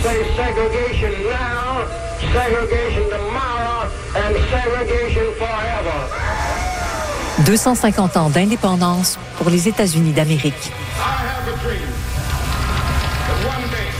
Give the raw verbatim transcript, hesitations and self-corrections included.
Say segregation now, segregation tomorrow, and segregation forever. deux cent cinquante ans d'indépendance pour les États-Unis d'Amérique. I have a dream that one day